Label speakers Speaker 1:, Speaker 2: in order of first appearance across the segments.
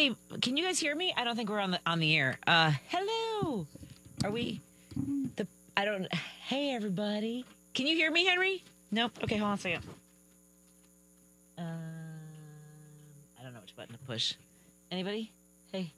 Speaker 1: Hey, can you guys hear me? I don't think we're on the air. Hello. Are we? I don't. Hey, everybody. Can you hear me, Henry? Nope. Okay, hold on a second. I don't know which button to push. Anybody? Hey.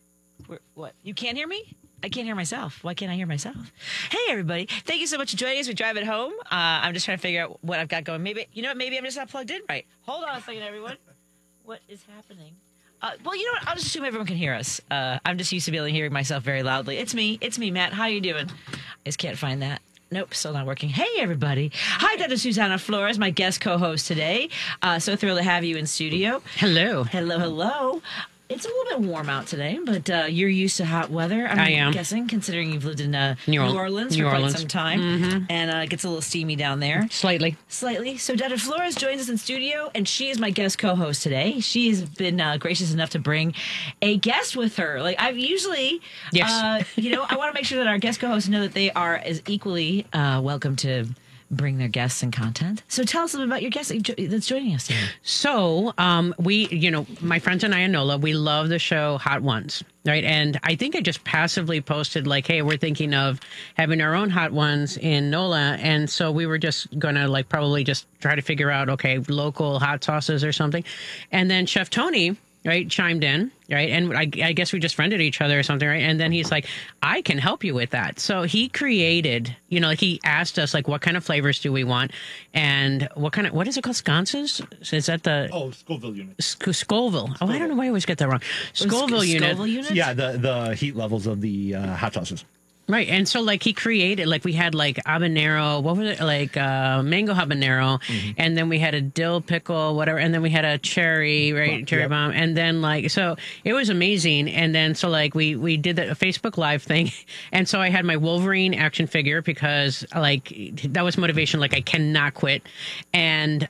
Speaker 1: What? You can't hear me? I can't hear myself. Why can't I hear myself? Hey, everybody. Thank you so much for joining us. We drive it home. I'm just trying to figure out what I've got going. Maybe I'm just not plugged in right. Hold on a second, everyone. What is happening? Well, you know what? I'll just assume everyone can hear us. I'm just used to be able to hear myself very loudly. It's me, Matt. How you doing? I just can't find that. Nope, still not working. Hey, everybody. Hi, Dr. Susana Flores, my guest co-host today. So thrilled to have you in studio.
Speaker 2: Hello.
Speaker 1: Hello. It's a little bit warm out today, but you're used to hot weather. I am guessing, considering you've lived in New Orleans for quite some time, and it gets a little steamy down there.
Speaker 2: Slightly.
Speaker 1: So Dr. Flores joins us in studio, and she is my guest co-host today. She has been gracious enough to bring a guest with her. Like I've usually,
Speaker 2: yes.
Speaker 1: I want to make sure that our guest co-hosts know that they are as equally welcome to bring their guests and content. So tell us a little about your guest that's joining us today.
Speaker 2: So we, my friends and I and Nola, we love the show Hot Ones, right? And I think I just passively posted like, hey, we're thinking of having our own Hot Ones in Nola. And so we were just going to probably just try to figure out, okay, local hot sauces or something. And then Chef Tony, right, chimed in, right? And I guess we just friended each other or something, right? And then he's like, I can help you with that. So he created, he asked us, what kind of flavors do we want? And what is it called? Sconces? Is that the...
Speaker 3: Oh, Scoville unit.
Speaker 2: Scoville. Oh, I don't know why I always get that wrong. Scoville unit.
Speaker 1: Scoville unit?
Speaker 3: Yeah, the heat levels of the hot sauces.
Speaker 2: Right. And so he created, we had habanero, what was it? Mango habanero. Mm-hmm. And then we had a dill pickle, whatever. And then we had a cherry, right? Cherry bomb. And then so it was amazing. And then we did a Facebook Live thing. And so I had my Wolverine action figure because that was motivation. I cannot quit. And,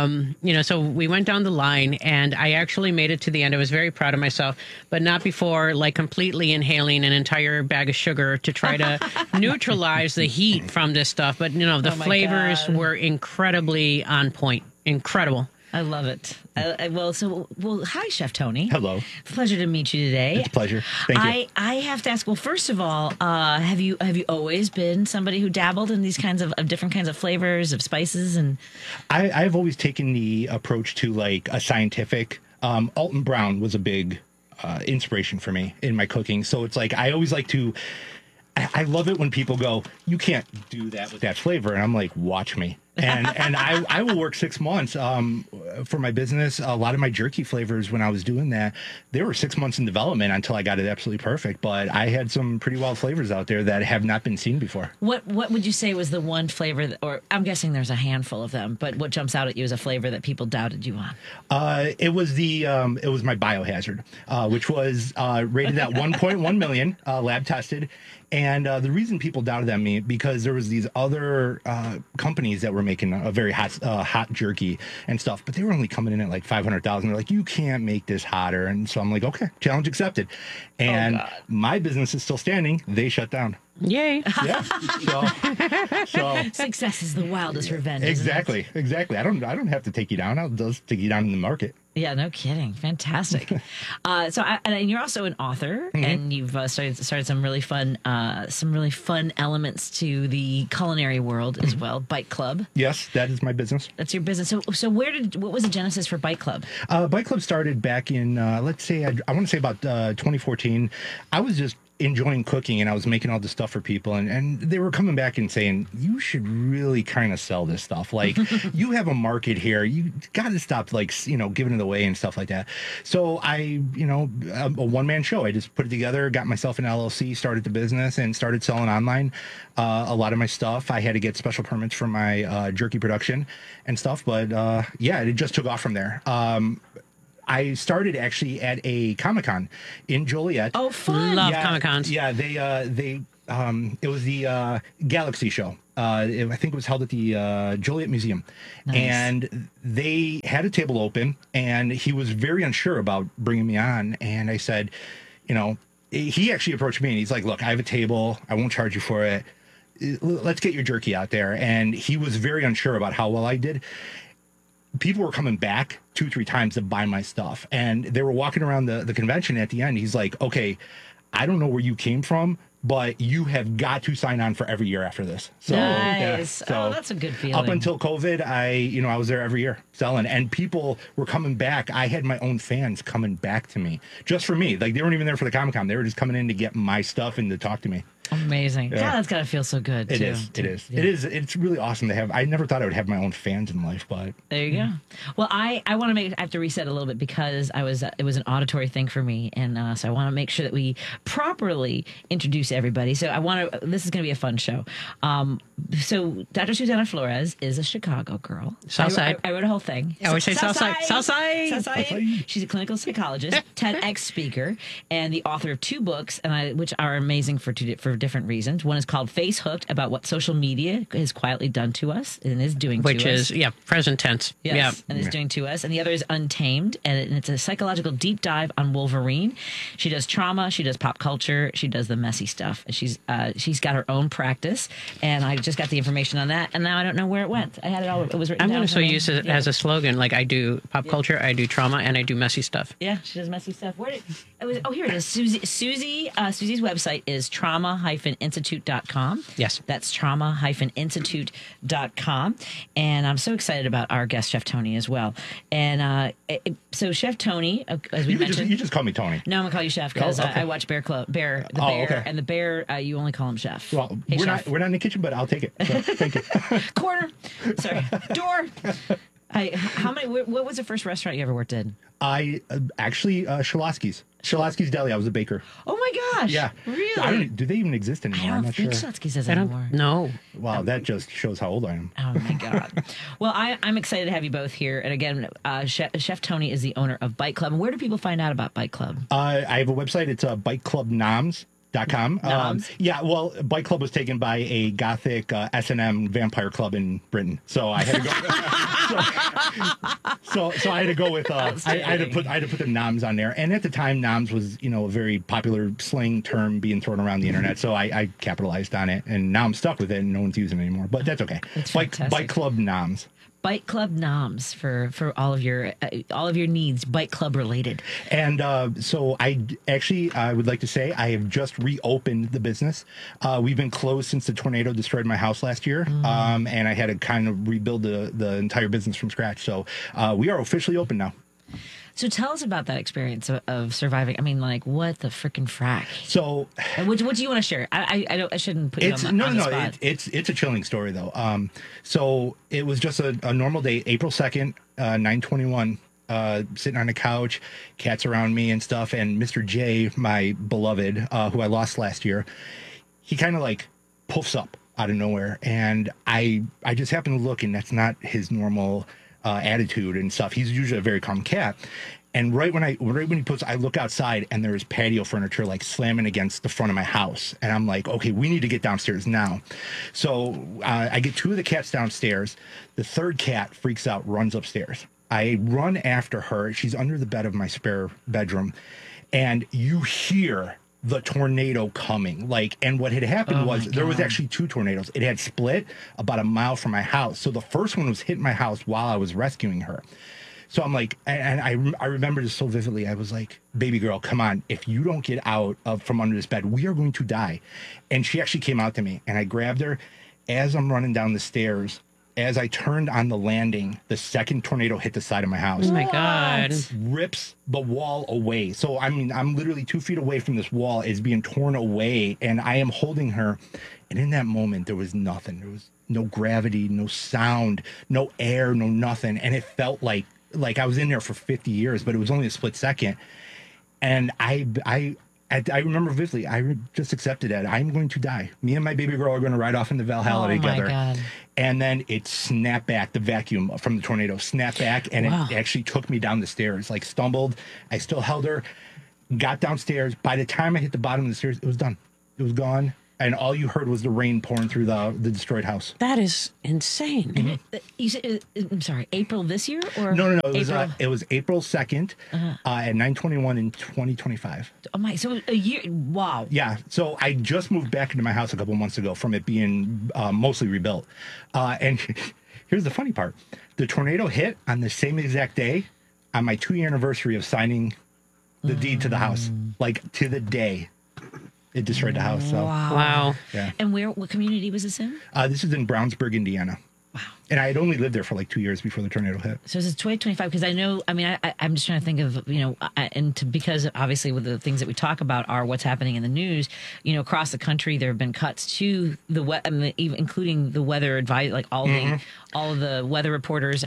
Speaker 2: so we went down the line and I actually made it to the end. I was very proud of myself, but not before completely inhaling an entire bag of sugar to try to neutralize the heat from this stuff. But, the flavors were incredibly on point. Incredible.
Speaker 1: I love it. Hi, Chef Tony.
Speaker 3: Hello.
Speaker 1: Pleasure to meet you today.
Speaker 3: It's a pleasure. Thank you.
Speaker 1: I have to ask, well, first of all, have you always been somebody who dabbled in these kinds of different kinds of flavors, of spices? And
Speaker 3: I've always taken the approach to a scientific. Alton Brown was a big inspiration for me in my cooking. So it's I always like to... I love it when people go, you can't do that with that flavor. And I'm like, watch me. And I will work 6 months for my business. A lot of my jerky flavors, when I was doing that, they were 6 months in development until I got it absolutely perfect. But I had some pretty wild flavors out there that have not been seen before.
Speaker 1: What would you say was the one flavor, or I'm guessing there's a handful of them, but what jumps out at you as a flavor that people doubted you on?
Speaker 3: It was my Biohazard, which was rated at 1.1 million, lab tested. And the reason people doubted that me because there was these other companies that were making a very hot jerky and stuff, but they were only coming in at 500,000. They're like, you can't make this hotter. And so I'm like, okay, challenge accepted. And my business is still standing. They shut down.
Speaker 2: Yay.
Speaker 3: Yeah. So
Speaker 1: success is the wildest revenge.
Speaker 3: Exactly. I don't have to take you down. I'll just take you down in the market.
Speaker 1: Yeah, no kidding. Fantastic. And you're also an author, and you've started some really fun elements to the culinary world as well. Bite Club.
Speaker 3: Yes, that is my business.
Speaker 1: That's your business. So what was the genesis for Bite Club?
Speaker 3: Bite Club started back in I want to say about 2014. I was just enjoying cooking and I was making all this stuff for people and they were coming back and saying, you should really kind of sell this stuff. You have a market here. You got to stop giving it away and stuff like that. So I, a one-man show. I just put it together, got myself an LLC, started the business and started selling online. A lot of my stuff, I had to get special permits for my jerky production and stuff. But it just took off from there. I started actually at a Comic-Con in Joliet.
Speaker 1: Oh, fun!
Speaker 2: Love Comic-Cons.
Speaker 3: Yeah, it was the Galaxy show. I think it was held at the Joliet Museum. Nice. And they had a table open, and he was very unsure about bringing me on. And I said, he actually approached me, and he's like, look, I have a table. I won't charge you for it. Let's get your jerky out there. And he was very unsure about how well I did. people were coming back 2-3 times to buy my stuff. And they were walking around the convention at the end. He's like, okay, I don't know where you came from, but you have got to sign on for every year after this. So,
Speaker 1: Nice.
Speaker 3: so
Speaker 1: Oh, that's a good feeling.
Speaker 3: Up until COVID, I was there every year selling, and people were coming back. I had my own fans coming back to me just for me. Like, they weren't even there for the Comic-Con. They were just coming in to get my stuff and to talk to me.
Speaker 1: Amazing.
Speaker 3: Yeah.
Speaker 1: God, that's got to feel so good,
Speaker 3: It
Speaker 1: too.
Speaker 3: is. It is.
Speaker 1: Yeah.
Speaker 3: It is. It's really awesome to have. I never thought I would have my own fans in life, but
Speaker 1: There you go. Well, I want to I have to reset a little bit because it was an auditory thing for me. And so I want to make sure that we properly introduce everybody. So this is going to be a fun show. So Dr. Susanna Flores is a Chicago girl.
Speaker 2: Southside.
Speaker 1: I wrote a whole thing.
Speaker 2: I would say Southside.
Speaker 1: Southside. She's a clinical psychologist, TEDx speaker, and the author of 2 books, which are amazing for different reasons. One is called Face Hooked, about what social media has quietly done to us and is doing to us.
Speaker 2: Which is, present tense.
Speaker 1: Yes,
Speaker 2: Yeah.
Speaker 1: and is doing to us. And the other is Untamed, and it's a psychological deep dive on Wolverine. She does trauma, she does pop culture, she does the messy stuff. She's got her own practice, and I just got the information on that, and now I don't know where it went. I had it all. It was written
Speaker 2: I'm
Speaker 1: down.
Speaker 2: going to
Speaker 1: for me.
Speaker 2: use it as a slogan. Like, I do pop culture, I do trauma, and I do messy stuff.
Speaker 1: Yeah, she does messy stuff. Here it is. Susie's website is trauma-institute.com.
Speaker 2: Yes.
Speaker 1: That's trauma-institute.com. And I'm so excited about our guest, Chef Tony, as well. And so Chef Tony, as we mentioned.
Speaker 3: you just call me Tony.
Speaker 1: No, I'm going to call you Chef because
Speaker 3: okay.
Speaker 1: I watch Bear Club. Bear, the
Speaker 3: Oh,
Speaker 1: Bear.
Speaker 3: okay.
Speaker 1: And the Bear, you only call him Chef.
Speaker 3: Well,
Speaker 1: Hey,
Speaker 3: we're
Speaker 1: Chef.
Speaker 3: not in the kitchen, but I'll take it. So, thank you.
Speaker 1: Corner. Sorry. Door. What was the first restaurant you ever worked in?
Speaker 3: I actually Shalatsky's Deli. I was a baker.
Speaker 1: Oh my gosh.
Speaker 3: Yeah.
Speaker 1: Really?
Speaker 3: Do they even exist
Speaker 1: I
Speaker 3: anymore? I'm
Speaker 1: don't
Speaker 3: not
Speaker 1: think
Speaker 3: sure.
Speaker 1: Shalatsky's does
Speaker 2: I
Speaker 1: anymore.
Speaker 2: don't know.
Speaker 3: Wow, that just shows how old I am.
Speaker 1: Oh my God. Well, I'm excited to have you both here. And again, Chef Tony is the owner of Bite Club. And where do people find out about Bite Club?
Speaker 3: I have a website. It's biteclubnoms.com.
Speaker 1: Noms?
Speaker 3: Yeah, well, Bite Club was taken by a gothic S&M vampire club in Britain, so I had to go. so I had to go with. I had to put the noms on there, and at the time, noms was a very popular slang term being thrown around the internet, so I capitalized on it, and now I'm stuck with it, and no one's using it anymore. But that's okay.
Speaker 1: That's
Speaker 3: Bite
Speaker 1: fantastic.
Speaker 3: Club noms.
Speaker 1: Bite Club Noms for all of your needs, Bite Club related.
Speaker 3: And so I would like to say I have just reopened the business. We've been closed since the tornado destroyed my house last year, and I had to kind of rebuild the entire business from scratch. So we are officially open now.
Speaker 1: So tell us about that experience of surviving. I mean, like, what the freaking frack?
Speaker 3: So
Speaker 1: What do you want to share? I shouldn't put you on the spot.
Speaker 3: It's a chilling story though. So it was just a normal day, April 2nd, 9/21. Sitting on the couch, cats around me and stuff, and Mr. J, my beloved, who I lost last year, he kind of like poofs up out of nowhere, and I just happen to look, and that's not his normal attitude and stuff. He's usually a very calm cat. And right when he puts, I look outside and there's patio furniture like slamming against the front of my house. And I'm like, okay, we need to get downstairs now. So I get 2 of the cats downstairs. The 3rd cat freaks out, runs upstairs. I run after her. She's under the bed of my spare bedroom. And you hear the tornado coming. And what had happened was there was actually 2 tornadoes. It had split about a mile from my house. So the first one was hitting my house while I was rescuing her. So I'm like, and I remember this so vividly. I was like, baby girl, come on. If you don't get out from under this bed, we are going to die. And she actually came out to me, and I grabbed her as I'm running down the stairs. As I turned on the landing, the 2nd tornado hit the side of my house.
Speaker 2: Oh my God.
Speaker 3: Rips the wall away. So, I mean, I'm literally 2 feet away from this wall. It's being torn away, and I am holding her. And in that moment, there was nothing. There was no gravity, no sound, no air, no nothing. And it felt like I was in there for 50 years, but it was only a split second. And I remember vividly, I just accepted it. I'm going to die. Me and my baby girl are going to ride off into Valhalla together.
Speaker 1: Oh, my God.
Speaker 3: And then it snapped back, the vacuum from the tornado snapped back, and it actually took me down the stairs, stumbled. I still held her, got downstairs. By the time I hit the bottom of the stairs, it was done. It was gone. And all you heard was the rain pouring through the destroyed house.
Speaker 2: That is insane.
Speaker 1: You said, I'm sorry, April this year? Or
Speaker 3: No.
Speaker 1: April?
Speaker 3: It was April 2nd at 9/21 in 2025.
Speaker 1: Oh my, so a year, wow.
Speaker 3: Yeah, so I just moved back into my house a couple months ago from it being mostly rebuilt. And Here's the funny part. The tornado hit on the same exact day on my 2-year anniversary of signing the deed to the house. Like, to the day. It destroyed the house. So,
Speaker 2: Wow.
Speaker 3: yeah.
Speaker 1: And what community was this in?
Speaker 3: This is in Brownsburg, Indiana.
Speaker 1: Wow.
Speaker 3: And I had only lived there for like 2 years before the tornado hit.
Speaker 1: So this is 2025 because I know. I mean, I'm just trying to think of because obviously with the things that we talk about are what's happening in the news. Across the country there have been cuts to the even including the weather advice, like all of the weather reporters.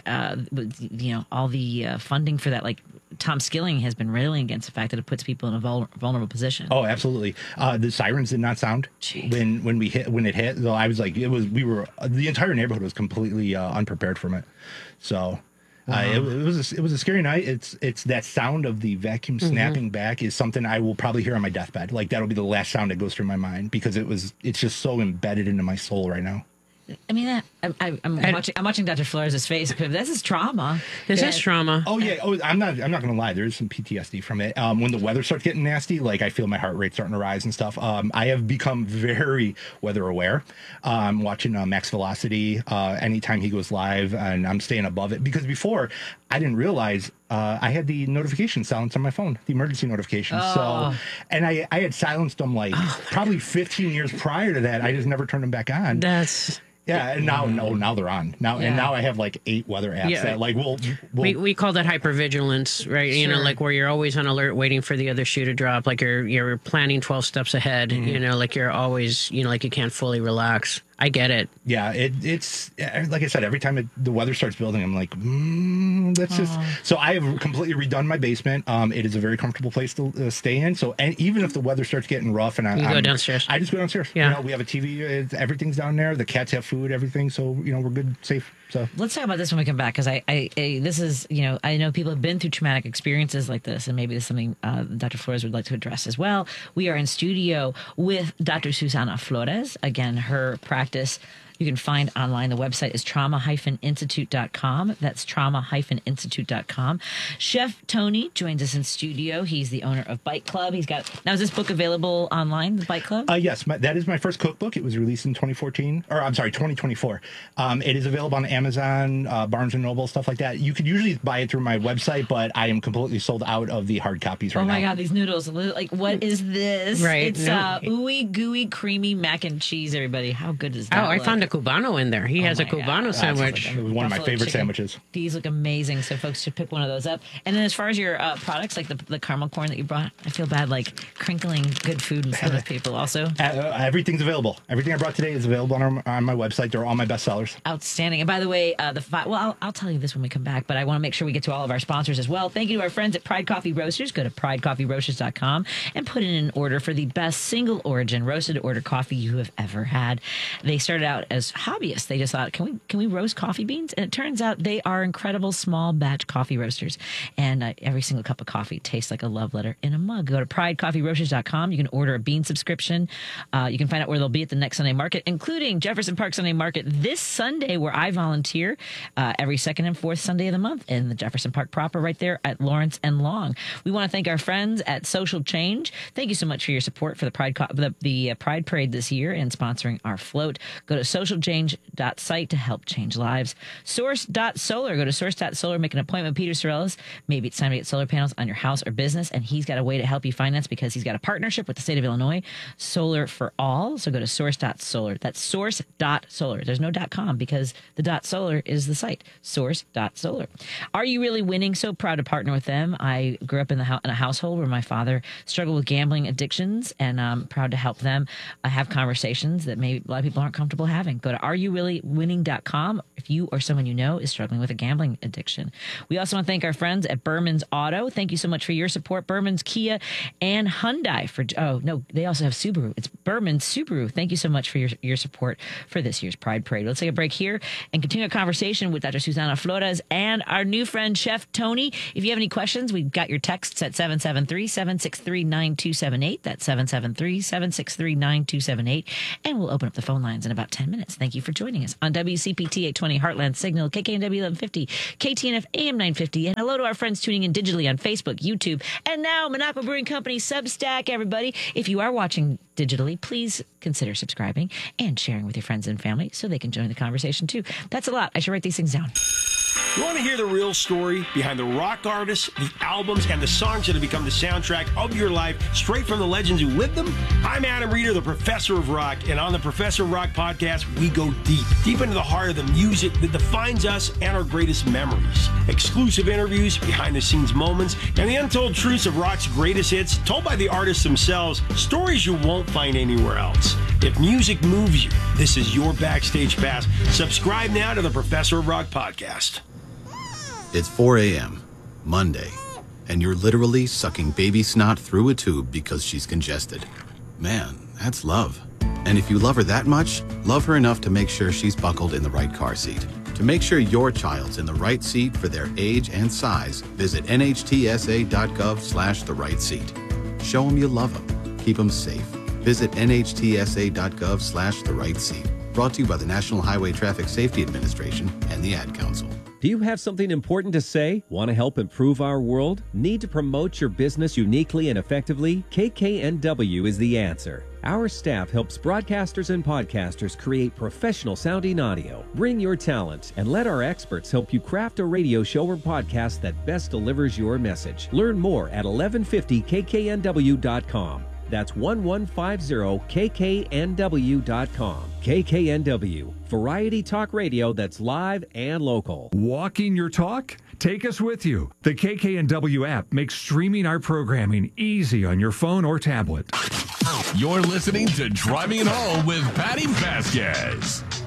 Speaker 1: All the funding for that. Like Tom Skilling has been railing against the fact that it puts people in a vulnerable position.
Speaker 3: Oh, absolutely. The sirens did not sound when it hit. So I was like, the entire neighborhood was completely unprepared from it. So it was a scary night. It's that sound of the vacuum snapping back is something I will probably hear on my deathbed. Like that'll be the last sound that goes through my mind because it's just so embedded into my soul right now.
Speaker 1: I mean, I'm watching Dr. Flores' face. This is trauma.
Speaker 2: This is trauma.
Speaker 3: Oh yeah. Oh, I'm not gonna lie. There is some PTSD from it. When the weather starts getting nasty, like I feel my heart rate starting to rise and stuff. I have become very weather aware. I'm watching Max Velocity anytime he goes live, and I'm staying above it because before I didn't realize I had the notification silenced on my phone, the emergency notifications. So, and I had silenced them like probably 15 years prior to that. I just never turned them back on. Yeah, and now they're on. And now I have like 8 weather apps that like
Speaker 2: we call that hypervigilance, right?
Speaker 1: Sure.
Speaker 2: Like where you're always on alert waiting for the other shoe to drop, like you're planning 12 steps ahead, like you're always, like you can't fully relax. I get it.
Speaker 3: Yeah, it's like I said, every time the weather starts building, I'm like, that's just. So I have completely redone my basement. It is a very comfortable place to stay in. So, and even if the weather starts getting rough, and I
Speaker 2: go downstairs.
Speaker 3: I just go downstairs.
Speaker 2: Yeah,
Speaker 3: we have a TV. Everything's down there. The cats have food, everything. So we're good, safe. So
Speaker 1: let's talk about this when we come back because this is I know people have been through traumatic experiences like this, and maybe this is something Dr. Flores would like to address as well. We are in studio with Dr. Susana Flores. Again, her practice you can find online. The website is trauma-institute.com. That's trauma-institute.com. Chef Tony joins us in studio. He's the owner of Bite Club. Now, is this book available online, the Bite Club?
Speaker 3: Yes, that is my first cookbook. It was released in 2024. It is available on Amazon, Barnes & Noble, stuff like that. You could usually buy it through my website, but I am completely sold out of the hard copies right now.
Speaker 1: Oh my God, these noodles. Like, what is this?
Speaker 2: Right.
Speaker 1: It's ooey gooey creamy mac and cheese, everybody. How good is that?
Speaker 2: Oh, I found a Cubano in there. He has a Cubano sandwich.
Speaker 3: It was one of my favorite sandwiches.
Speaker 1: These look amazing, so folks should pick one of those up. And then as far as your products, like the caramel corn that you brought, I feel bad like crinkling good food in front of people also.
Speaker 3: Everything's available. Everything I brought today is available on my website. They're all my bestsellers.
Speaker 1: Outstanding. And by the way, I'll tell you this when we come back, but I want to make sure we get to all of our sponsors as well. Thank you to our friends at Pride Coffee Roasters. Go to pridecoffeeroasters.com and put in an order for the best single origin roasted order coffee you have ever had. They started out as hobbyists. They just thought, can we roast coffee beans? And it turns out they are incredible small batch coffee roasters. And every single cup of coffee tastes like a love letter in a mug. Go to pridecoffeeroasters.com. You can order a bean subscription. You can find out where they'll be at the next Sunday market, including Jefferson Park Sunday Market this Sunday, where I volunteer every second and fourth Sunday of the month in the Jefferson Park proper, right there at Lawrence and Long. We want to thank our friends at Social Change. Thank you so much for your support for the Pride Parade this year and sponsoring our float. Go to socialchange.site to help change lives. Source.solar. Go to source.solar, make an appointment with Peter Sorellis. Maybe it's time to get solar panels on your house or business, and he's got a way to help you finance because he's got a partnership with the state of Illinois, Solar for All. So go to source.solar. That's source.solar. There's no .com because the .solar is the site, source.solar. Are you really winning? So proud to partner with them. I grew up in a household where my father struggled with gambling addictions, and I'm proud to help them have conversations that maybe a lot of people aren't comfortable having. Go to areyourreallywinning.com if you or someone you know is struggling with a gambling addiction. We also want to thank our friends at Berman's Auto. Thank you so much for your support. Berman's, Kia, and Hyundai. They also have Subaru. It's Berman's Subaru. Thank you so much for your support for this year's Pride Parade. Let's take a break here and continue a conversation with Dr. Susana Flores and our new friend, Chef Tony. If you have any questions, we've got your texts at 773-763-9278. That's 773-763-9278. And we'll open up the phone lines in about 10 minutes. minutes. Thank you for joining us on WCPT 820 Heartland Signal, KKNW 1150, KTNF AM 950, and hello to our friends tuning in digitally on Facebook, YouTube, and now Minocqua Brewing Company Substack, everybody. If you are watching digitally, please consider subscribing and sharing with your friends and family so they can join the conversation too. That's a lot. I should write these things down.
Speaker 4: You want to hear the real story behind the rock artists, the albums, and the songs that have become the soundtrack of your life, straight from the legends who lived them? I'm Adam Reeder, the Professor of Rock, and on the Professor of Rock podcast, we go deep into the heart of the music that defines us and our greatest memories. Exclusive interviews, behind-the-scenes moments, and the untold truths of rock's greatest hits, told by the artists themselves, stories you won't find anywhere else. If music moves you, this is your backstage pass. Subscribe now to the Professor of Rock podcast.
Speaker 5: It's 4 a.m., Monday, and you're literally sucking baby snot through a tube because she's congested. Man, that's love. And if you love her that much, love her enough to make sure she's buckled in the right car seat. To make sure your child's in the right seat for their age and size, visit nhtsa.gov/the right seat. Show them you love them. Keep them safe. Visit nhtsa.gov/the right seat. Brought to you by the National Highway Traffic Safety Administration and the Ad Council.
Speaker 6: Do you have something important to say? Want to help improve our world? Need to promote your business uniquely and effectively? KKNW is the answer. Our staff helps broadcasters and podcasters create professional sounding audio. Bring your talent and let our experts help you craft a radio show or podcast that best delivers your message. Learn more at 1150kknw.com. That's 1150kknw.com. KKNW, variety talk radio that's live and local.
Speaker 7: Walking your talk? Take us with you. The KKNW app makes streaming our programming easy on your phone or tablet.
Speaker 8: You're listening to Driving It Home with Patty Vasquez.